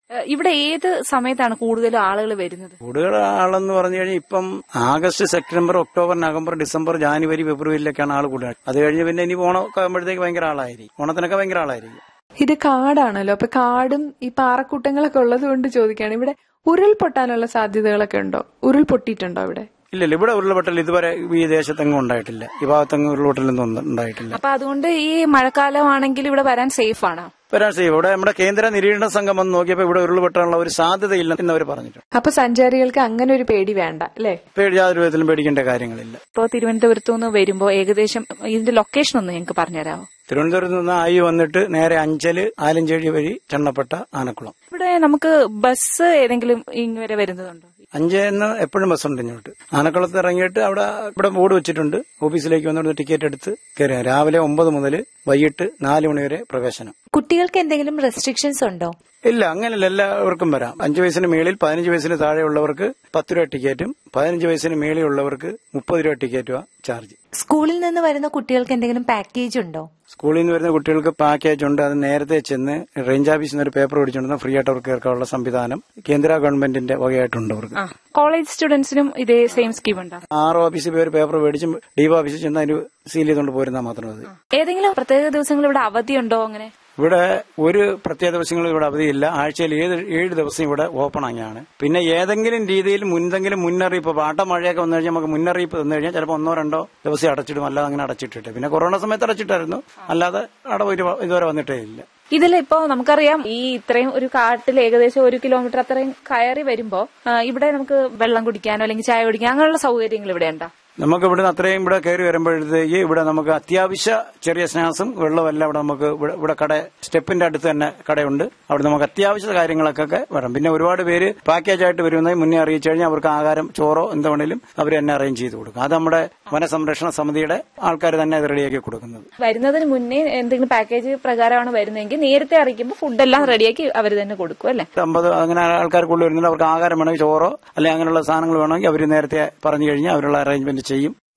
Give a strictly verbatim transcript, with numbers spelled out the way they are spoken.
ഇവിടെ ഏത് സമയത്താണ് കൂടുതൽ ആളുകൾ വരുന്നത്? കൂടുതൽ ആളെന്ന് പറഞ്ഞു കഴിഞ്ഞാൽ ഇപ്പം August, September, October, November, December, January, ഫെബ്രുവരിയിലൊക്കെയാണ് ആൾ കൂടുതൽ. അത് കഴിഞ്ഞ് പിന്നെ ഇനി ഓണമൊക്കെ ആകുമ്പോഴത്തേക്ക് ഭയങ്കര ആളായിരിക്കും. ഓണത്തിനൊക്കെ ഭയങ്കര ആളായിരിക്കും. ഇത് കാടാണല്ലോ, അപ്പൊ കാടും ഈ പാറക്കൂട്ടങ്ങളൊക്കെ ഉള്ളത് കൊണ്ട് ചോദിക്കുകയാണ്, ഇവിടെ ഉരുൾപൊട്ടാനുള്ള സാധ്യതകളൊക്കെ ഉണ്ടോ? ഉരുൾപൊട്ടിയിട്ടുണ്ടോ ഇവിടെ? ഇല്ലല്ല, ഇവിടെ ഉരുൾപൊട്ടൽ ഇതുവരെ ഈ ദേശത്തെങ്ങും ഉണ്ടായിട്ടില്ല. ഈ ഭാഗത്തെങ്ങും ഉരുൾപൊട്ടലൊന്നും ഉണ്ടായിട്ടില്ല. അപ്പൊ അതുകൊണ്ട് ഈ മഴക്കാലമാണെങ്കിൽ ഇവിടെ വരാൻ സേഫ് ആണോ? വരാൻ സേഫ്. ഇവിടെ നമ്മുടെ കേന്ദ്ര നിരീക്ഷണ സംഘം വന്ന് നോക്കിയപ്പോൾ ഇവിടെ ഉരുൾപൊട്ടാനുള്ള ഒരു സാധ്യതയില്ല എന്ന് അവർ പറഞ്ഞിട്ടുണ്ട്. അപ്പൊ സഞ്ചാരികൾക്ക് അങ്ങനെ ഒരു പേടി വേണ്ട അല്ലേ? പേടി യാതൊരു വിധത്തിലും പേടിക്കേണ്ട കാര്യങ്ങളില്ല. ഇപ്പോ തിരുവനന്തപുരത്തു നിന്ന് വരുമ്പോ ഏകദേശം ഇതിന്റെ ലൊക്കേഷൻ ഒന്ന് ഞങ്ങൾക്ക് പറഞ്ഞുതരാമോ? തിരുവനന്തപുരത്ത് നിന്ന് ആയി വന്നിട്ട് നേരെ അഞ്ചല്, ആലഞ്ചേഴി വഴി ചണ്ണപ്പെട്ട, ആനക്കുളം. ഇവിടെ നമുക്ക് ബസ് ഏതെങ്കിലും ഇങ്ങനെ വരുന്നതുണ്ടോ? അഞ്ചേന്ന് എപ്പോഴും ബസ്സുണ്ട് ഇങ്ങോട്ട്. ആനക്കുളത്ത് ഇറങ്ങിയിട്ട് അവിടെ ഇവിടെ ബോർഡ് വെച്ചിട്ടുണ്ട്. ഓഫീസിലേക്ക് വന്നിട്ട് ടിക്കറ്റ് എടുത്ത് കയറിയാൽ രാവിലെ ഒമ്പത് മുതൽ വൈകിട്ട് നാല് മണി വരെ പ്രവേശനം. കുട്ടികൾക്ക് എന്തെങ്കിലും റെസ്ട്രിക്ഷൻസ് ഉണ്ടോ? ഇല്ല, അങ്ങനെയല്ല, എല്ലാവർക്കും വരാം. അഞ്ചു വയസ്സിന് മേളിൽ പതിനഞ്ച് വയസ്സിന് താഴെയുള്ളവർക്ക് പത്ത് രൂപ ടിക്കറ്റും പതിനഞ്ച് വയസ്സിന് മേളിലുള്ളവർക്ക് മുപ്പത് രൂപ ടിക്കറ്റും ചാർജ്. സ്കൂളിൽ നിന്ന് വരുന്ന കുട്ടികൾക്ക് എന്തെങ്കിലും പാക്കേജ് ഉണ്ടോ? സ്കൂളിൽ നിന്ന് വരുന്ന കുട്ടികൾക്ക് പാക്കേജ് ഉണ്ട്. അത് നേരത്തെ ചെന്ന് റേഞ്ച് ഓഫീസിൽ നിന്ന് ഒരു പേപ്പർ മേടിച്ചുകൊണ്ട് ഫ്രീ ആയിട്ട് അവർക്ക് കേൾക്കാനുള്ള സംവിധാനം കേന്ദ്ര ഗവൺമെന്റിന്റെ വകയായിട്ടുണ്ട് അവർക്ക്. കോളേജ് സ്റ്റുഡൻസിനും ഇതേ സെയിം സ്കീം ഉണ്ടോ? ആർ ഓഫീസിൽ പോയി ഒരു പേപ്പർ മേടിച്ചും ഡി ഓഫീസിൽ ചെന്ന് അതിന് സീൽ ചെയ്തുകൊണ്ട് പോരുന്നാൽ മാത്രം മതി. ഏതെങ്കിലും പ്രത്യേക ദിവസങ്ങൾ ഇവിടെ അവധിയുണ്ടോ? അങ്ങനെ ഇവിടെ ഒരു പ്രത്യേക ദിവസങ്ങളിൽ ഇവിടെ അവധിയില്ല. ആഴ്ചയിൽ ഏത് ഏഴ് ദിവസം ഇവിടെ ഓപ്പൺ ആണ്. പിന്നെ ഏതെങ്കിലും രീതിയിൽ മുന്തെങ്കിലും മുന്നറിയിപ്പ്, പാട്ട മഴയൊക്കെ വന്നു കഴിഞ്ഞാൽ നമുക്ക് മുന്നറിയിപ്പ് തന്നു കഴിഞ്ഞാൽ ചിലപ്പോൾ ഒന്നോ രണ്ടോ ദിവസം അടച്ചിടും. അല്ലാതെ അങ്ങനെ അടച്ചിട്ടിട്ട് പിന്നെ കൊറോണ സമയത്ത് അടച്ചിട്ടായിരുന്നു. അല്ലാതെ അടവ് ഇതുവരെ വന്നിട്ടേ ഇല്ല. ഇതിലിപ്പോ നമുക്കറിയാം ഈ ഇത്രയും ഒരു കാട്ടിൽ ഏകദേശം ഒരു കിലോമീറ്റർ അത്രയും കയറി വരുമ്പോ ഇവിടെ നമുക്ക് വെള്ളം കുടിക്കാനോ അല്ലെങ്കിൽ ചായ കുടിക്കാനോ അങ്ങനെയുള്ള സൗകര്യങ്ങൾ ഇവിടെ ഉണ്ടോ? നമുക്ക് ഇവിടെ അത്രയും ഇവിടെ കയറി വരുമ്പോഴത്തേക്ക് ഇവിടെ നമുക്ക് അത്യാവശ്യ ചെറിയ സ്നാക്സും വെള്ളമെല്ലാം ഇവിടെ നമുക്ക് ഇവിടെ കട സ്റ്റെപ്പിന്റെ അടുത്ത് തന്നെ കടയുണ്ട്. അവിടെ നമുക്ക് അത്യാവശ്യ കാര്യങ്ങളൊക്കെ വരാം. പിന്നെ ഒരുപാട് പേര് പാക്കേജ് ആയിട്ട് വരുന്നത് മുന്നേ അറിയിച്ചു കഴിഞ്ഞാൽ അവർക്ക് ആഹാരം, ചോറോ എന്തുവേണേലും അവർ തന്നെ അറേഞ്ച് ചെയ്ത് കൊടുക്കും. അത് നമ്മുടെ വനസംരക്ഷണ സമിതിയുടെ ആൾക്കാർ തന്നെ അത് റെഡിയാക്കി കൊടുക്കുന്നത്. വരുന്നതിന് മുന്നേ എന്തെങ്കിലും പാക്കേജ് പ്രകാരമാണ് വരുന്നതെങ്കിൽ നേരത്തെ അറിയിക്കുമ്പോൾ ഫുഡെല്ലാം റെഡിയാക്കി അവർ തന്നെ കൊടുക്കും അല്ലേ? അമ്പത് അങ്ങനെ ആൾക്കാർ കൂടുതൽ വരുന്നുണ്ട്. അവർക്ക് ആഹാരം വേണമെങ്കിൽ ചോറോ അല്ലെങ്കിൽ അങ്ങനെയുള്ള സാധനങ്ങൾ വേണമെങ്കിൽ അവർ നേരത്തെ പറഞ്ഞു കഴിഞ്ഞാൽ അവരുള്ള അറേഞ്ച്മെന്റ് ചെയ്യും.